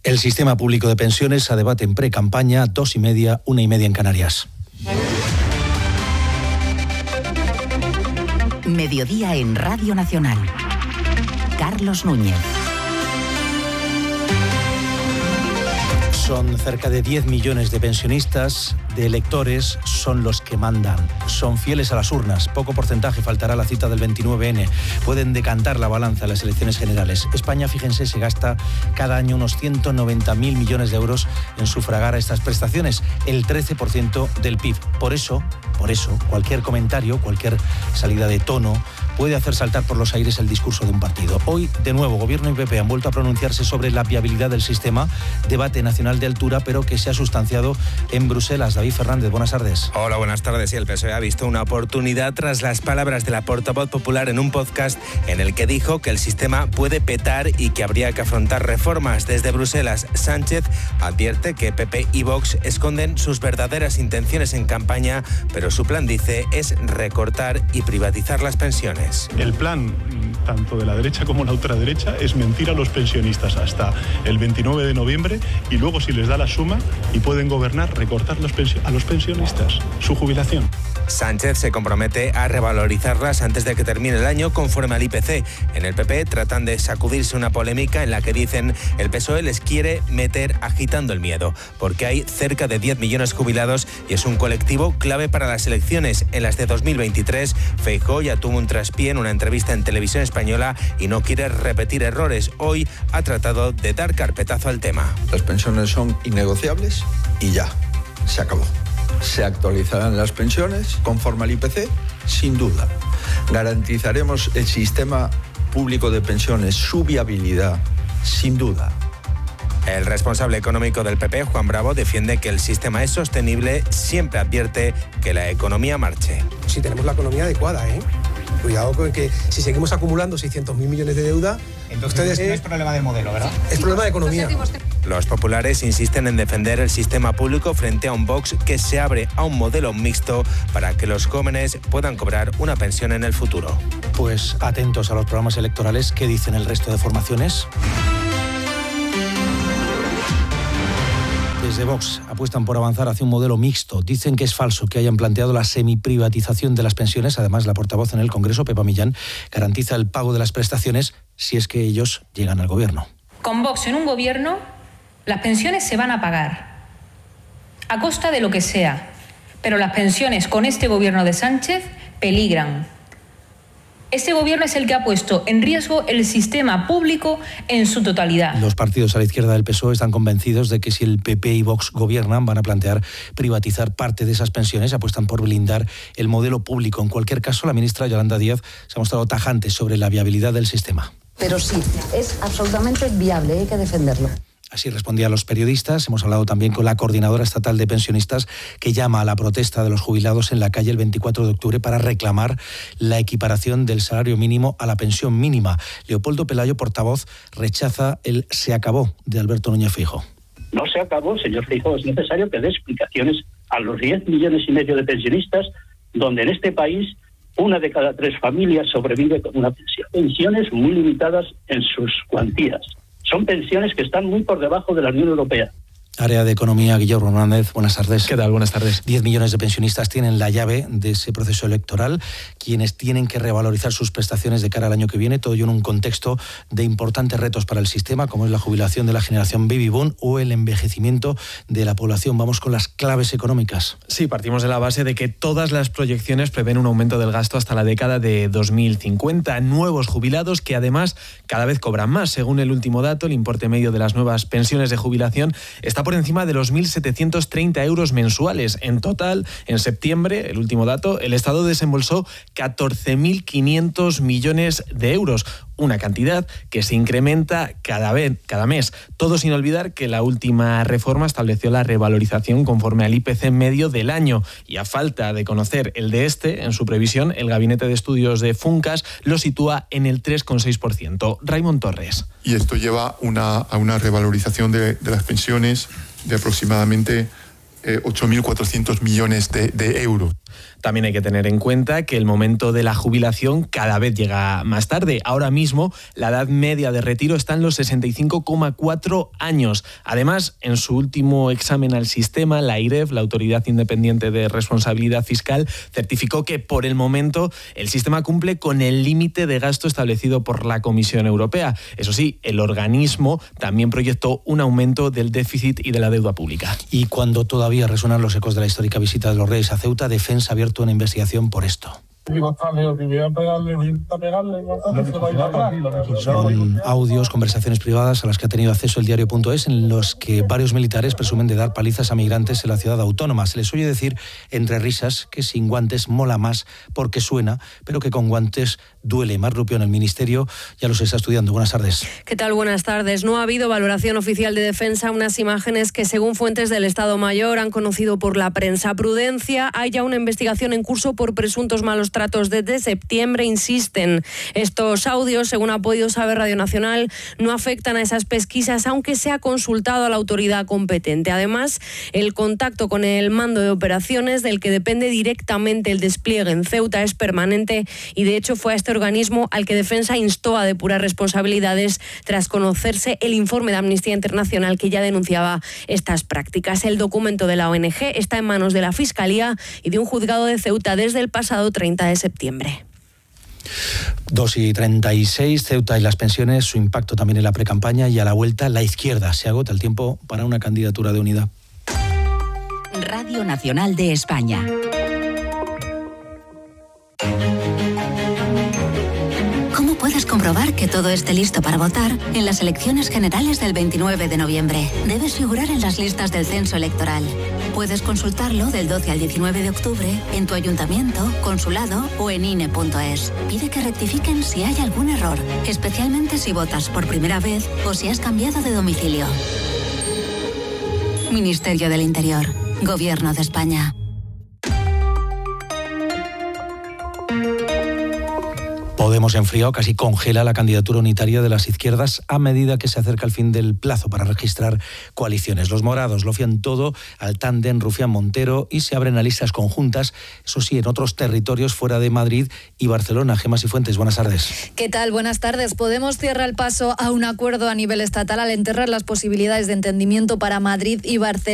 El sistema público de pensiones a debate en pre-campaña, 2:30, 1:30 en Canarias. Mediodía en Radio Nacional. Carlos Núñez. Son cerca de 10 millones de pensionistas, de electores, son los que mandan. Son fieles a las urnas. Poco porcentaje faltará a la cita del 29N. Pueden decantar la balanza en las elecciones generales. España, fíjense, se gasta cada año unos 190.000 millones de euros en sufragar a estas prestaciones, el 13% del PIB. Por eso, cualquier comentario, cualquier salida de tono puede hacer saltar por los aires el discurso de un partido. Hoy, de nuevo, Gobierno y PP han vuelto a pronunciarse sobre la viabilidad del sistema, debate nacional de altura, pero que se ha sustanciado en Bruselas. David Fernández, buenas tardes. Hola, buenas tardes. Y el PSOE ha visto una oportunidad tras las palabras de la portavoz popular en un podcast en el que dijo que el sistema puede petar y que habría que afrontar reformas. Desde Bruselas, Sánchez advierte que PP y Vox esconden sus verdaderas intenciones en campaña, pero su plan, dice, es recortar y privatizar las pensiones. El plan, tanto de la derecha como la ultraderecha, es mentir a los pensionistas hasta el 29 de noviembre y luego, si les da la suma y pueden gobernar, recortar a los pensionistas su jubilación. Sánchez se compromete a revalorizarlas antes de que termine el año conforme al IPC. En el PP tratan de sacudirse una polémica en la que dicen el PSOE les quiere meter agitando el miedo, porque hay cerca de 10 millones jubilados y es un colectivo clave para las elecciones. En las de 2023, Feijóo ya tuvo un traspié en una entrevista en Televisión Española y no quiere repetir errores. Hoy ha tratado de dar carpetazo al tema. Las pensiones son innegociables y ya, se acabó. Se actualizarán las pensiones conforme al IPC, sin duda. Garantizaremos el sistema público de pensiones, su viabilidad, sin duda. El responsable económico del PP, Juan Bravo, defiende que el sistema es sostenible, siempre advierte que la economía marche. Si tenemos la economía adecuada, Cuidado con que si seguimos acumulando 600.000 millones de deuda... Entonces no es problema del modelo, ¿verdad? Es problema de economía. Los populares insisten en defender el sistema público frente a un Vox que se abre a un modelo mixto para que los jóvenes puedan cobrar una pensión en el futuro. Pues atentos a los programas electorales. ¿Qué dicen el resto de formaciones? Desde Vox apuestan por avanzar hacia un modelo mixto. Dicen que es falso que hayan planteado la semiprivatización de las pensiones. Además, la portavoz en el Congreso, Pepa Millán, garantiza el pago de las prestaciones si es que ellos llegan al gobierno. Con Vox en un gobierno, las pensiones se van a pagar, a costa de lo que sea. Pero las pensiones con este gobierno de Sánchez peligran. Este gobierno es el que ha puesto en riesgo el sistema público en su totalidad. Los partidos a la izquierda del PSOE están convencidos de que si el PP y Vox gobiernan van a plantear privatizar parte de esas pensiones. Apuestan por blindar el modelo público. En cualquier caso, la ministra Yolanda Díaz se ha mostrado tajante sobre la viabilidad del sistema. Pero sí, es absolutamente viable, hay que defenderlo. Así respondía a los periodistas. Hemos hablado también con la Coordinadora Estatal de Pensionistas, que llama a la protesta de los jubilados en la calle el 24 de octubre para reclamar la equiparación del salario mínimo a la pensión mínima. Leopoldo Pelayo, portavoz, rechaza el "se acabó" de Alberto Núñez Feijóo. No se acabó, señor Feijóo. Es necesario que dé explicaciones a los 10 millones y medio de pensionistas, donde en este país 1 de cada 3 familias sobrevive con una pensión. Pensiones muy limitadas en sus cuantías. Son pensiones que están muy por debajo de la Unión Europea. Área de Economía, Guillermo Hernández, buenas tardes. ¿Qué tal? Buenas tardes. 10 millones de pensionistas tienen la llave de ese proceso electoral, quienes tienen que revalorizar sus prestaciones de cara al año que viene, todo ello en un contexto de importantes retos para el sistema, como es la jubilación de la generación Baby Boom o el envejecimiento de la población. Vamos con las claves económicas. Sí, partimos de la base de que todas las proyecciones prevén un aumento del gasto hasta la década de 2050. Nuevos jubilados que además cada vez cobran más. Según el último dato, el importe medio de las nuevas pensiones de jubilación está por encima de los 1.730 euros mensuales. En total, en septiembre, el último dato, el Estado desembolsó 14.500 millones de euros, una cantidad que se incrementa cada mes. Todo sin olvidar que la última reforma estableció la revalorización conforme al IPC medio del año, y a falta de conocer el de en su previsión, el Gabinete de Estudios de Funcas lo sitúa en el 3,6%. Raimon Torres. Y esto lleva a una revalorización de las pensiones de aproximadamente 8.400 millones de euros. También hay que tener en cuenta que el momento de la jubilación cada vez llega más tarde. Ahora mismo la edad media de retiro está en los 65,4 años. Además, en su último examen al sistema, la AIREF, la Autoridad Independiente de Responsabilidad Fiscal, certificó que por el momento el sistema cumple con el límite de gasto establecido por la Comisión Europea. Eso sí, el organismo también proyectó un aumento del déficit y de la deuda pública. Y cuando todavía resuenan los ecos de la histórica visita de los Reyes a Ceuta, Defensa ha abierto una investigación por esto. Son audios, conversaciones privadas a las que ha tenido acceso el diario.es, en los que varios militares presumen de dar palizas a migrantes en la ciudad autónoma. Se les oye decir entre risas que sin guantes mola más porque suena, pero que con guantes duele. Mar Rupión, el Ministerio ya los está estudiando. Buenas tardes. ¿Qué tal? Buenas tardes. No ha habido valoración oficial de Defensa, unas imágenes que según fuentes del Estado Mayor han conocido por la prensa. Prudencia, hay ya una investigación en curso por presuntos malos tratos desde septiembre, insisten. Estos audios, según ha podido saber Radio Nacional, no afectan a esas pesquisas, aunque se ha consultado a la autoridad competente. Además, el contacto con el mando de operaciones, del que depende directamente el despliegue en Ceuta, es permanente y de hecho fue a este organismo al que Defensa instó a depurar responsabilidades tras conocerse el informe de Amnistía Internacional que ya denunciaba estas prácticas. El documento de la ONG está en manos de la Fiscalía y de un juzgado de Ceuta desde el pasado 30 de septiembre. 2:36, Ceuta y las pensiones, su impacto también en la precampaña y a la vuelta la izquierda. Se agota el tiempo para una candidatura de unidad. Radio Nacional de España. ¿Cómo puedes comprobar que todo esté listo para votar en las elecciones generales del 29 de noviembre? Debes figurar en las listas del censo electoral. Puedes consultarlo del 12 al 19 de octubre en tu ayuntamiento, consulado o en INE.es. Pide que rectifiquen si hay algún error, especialmente si votas por primera vez o si has cambiado de domicilio. Ministerio del Interior, Gobierno de España. Podemos enfriado casi congela la candidatura unitaria de las izquierdas a medida que se acerca el fin del plazo para registrar coaliciones. Los morados lo fían todo al tándem Rufián-Montero y se abren a listas conjuntas, eso sí, en otros territorios fuera de Madrid y Barcelona. Gemma Cifuentes, buenas tardes. ¿Qué tal? Buenas tardes. Podemos cierra el paso a un acuerdo a nivel estatal al enterrar las posibilidades de entendimiento para Madrid y Barcelona.